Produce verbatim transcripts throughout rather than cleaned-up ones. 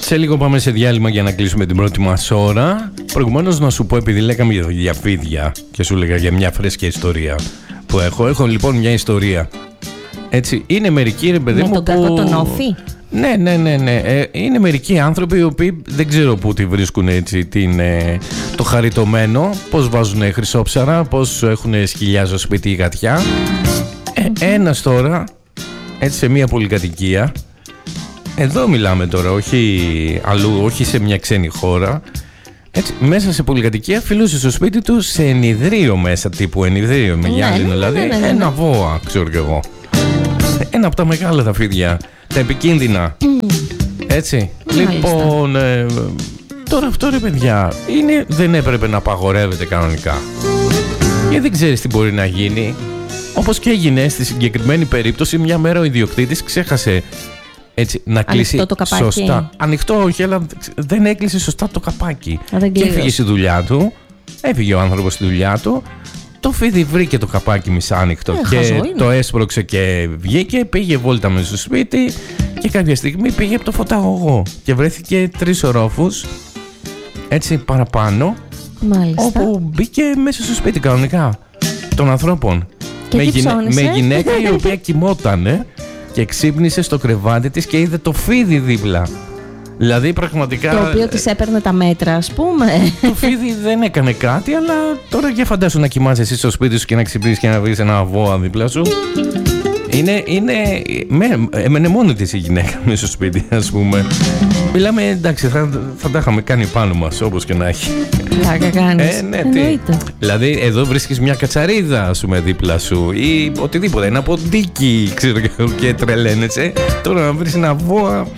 Σε λίγο πάμε σε διάλειμμα για να κλείσουμε την πρώτη μας ώρα. Προηγουμένως να σου πω, επειδή λέγαμε για φίδια και σου λέγα για μια φρέσκια ιστορία που έχω. Έχω λοιπόν μια ιστορία. Έτσι, είναι μερικοί ρε παιδί μου. Με τον κακό τον όφη. Ναι, ναι, ναι, ναι. Ε, είναι μερικοί άνθρωποι οι οποίοι δεν ξέρω πού τη βρίσκουν έτσι την, ε, το χαριτωμένο. Πώς βάζουν χρυσόψαρα, πώς έχουν σκυλιά στο σπίτι ή γατιά. Ε, ένας τώρα, έτσι σε μια πολυκατοικία. Εδώ μιλάμε τώρα, όχι αλλού, όχι σε μια ξένη χώρα. Έτσι, μέσα σε πολυκατοικία φιλούσε στο σπίτι του σε ενιδρίο μέσα, τύπου ενιδρίο με γυάλινο, ναι, δηλαδή ναι, ναι, ναι. ένα βόα, ξέρω κι εγώ. Ένα από τα μεγάλα τα φίδια, τα επικίνδυνα. Mm. Έτσι. Μάλιστα. Λοιπόν, ε, τώρα αυτό ρε παιδιά, είναι, δεν έπρεπε να απαγορεύεται κανονικά. Γιατί δεν ξέρεις τι μπορεί να γίνει. Όπως και έγινε στη συγκεκριμένη περίπτωση, μια μέρα ο ιδιοκτήτης ξέχασε έτσι, να κλείσει σωστά. Ανοιχτό όχι, αλλά δεν έκλεισε σωστά το καπάκι. Α, και έφυγε στη δουλειά του. Έφυγε ο άνθρωπος στη δουλειά του. Το φίδι βρήκε το καπάκι μισάνοιχτο ε, και το έσπρωξε και βγήκε. Πήγε βόλτα μέσα στο σπίτι και κάποια στιγμή πήγε από το φωταγωγό και βρέθηκε τρεις ορόφους έτσι παραπάνω. Μάλιστα. Όπου μπήκε μέσα στο σπίτι κανονικά των ανθρώπων. Και με, γυναι... με γυναίκα η οποία κοιμότανε και ξύπνησε στο κρεβάτι της και είδε το φίδι δίπλα. Δηλαδή πραγματικά. Το οποίο της έπαιρνε τα μέτρα, ας πούμε. Το φίδι δεν έκανε κάτι, αλλά τώρα για φαντάσου να κοιμάσαι εσύ στο σπίτι σου και να ξυπνήσεις και να βρεις ένα βόα δίπλα σου. Είναι. είναι με, έμενε μόνη της η γυναίκα μέσα στο σπίτι, ας πούμε. Μιλάμε, εντάξει, θα, θα τα είχαμε κάνει πάνω μας, όπως και να έχει. Πλάκα κάνεις. Ε, ναι, τι. Δηλαδή, εδώ βρίσκεις μια κατσαρίδα, ας πούμε, δίπλα σου ή οτιδήποτε. Ένα ποντίκι, ξέρω και τρελαίνεσαι. Τώρα να βρεις ένα βόα.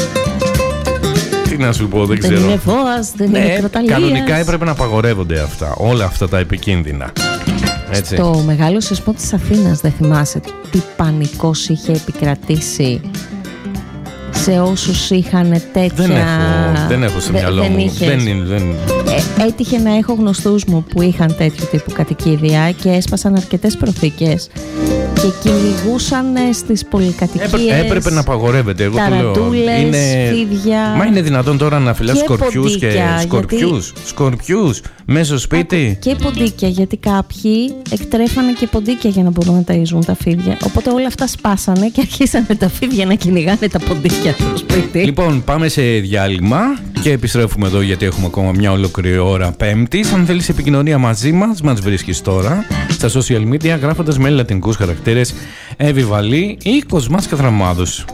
Τι να σου πω, δεν ξέρω. Δεν είναι βόας, δεν ναι, είναι κροταλίας. Κανονικά έπρεπε να απαγορεύονται αυτά, όλα αυτά τα επικίνδυνα. Έτσι. Στο μεγάλο σεισμό της Αθήνας, δεν θυμάσαι τι πανικός είχε επικρατήσει σε όσους είχαν τέτοια. Δεν έχω, δεν έχω στο μυαλό δεν μου. Είχες. Δεν, δεν... Ε, έτυχε να έχω γνωστούς μου που είχαν τέτοιου τύπου κατοικίδια και έσπασαν αρκετές προθήκες και κυνηγούσαν στις πολυκατοικίες. Έπρεπε, έπρεπε να απαγορεύεται. Εγώ ταραντούλες, είναι... φίδια. Μα είναι δυνατόν τώρα να φυλάς σκορπιούς και σκορπιούς. Γιατί... Σκορπιούς μέσα στο σπίτι. Και ποντίκια, γιατί κάποιοι εκτρέφανε και ποντίκια για να μπορούν να ταΐζουν τα φίδια. Οπότε όλα αυτά σπάσανε και αρχίσανε τα φίδια να κυνηγάνε τα ποντίκια στο σπίτι. Λοιπόν, πάμε σε διάλειμμα και επιστρέφουμε εδώ γιατί έχουμε ακόμα μια ολόκληρη ώρα Πέμπτης. Αν θέλεις επικοινωνία μαζί μας, μας βρίσκεις τώρα στα social media γράφοντας με λατινικούς χαρακτήρες Εύη Βαλή ή Κοσμάς Καθραμάδος.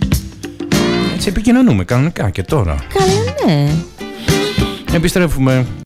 Έτσι επικοινωνούμε κανονικά και τώρα. Καλά, ναι. Επιστρέφουμε.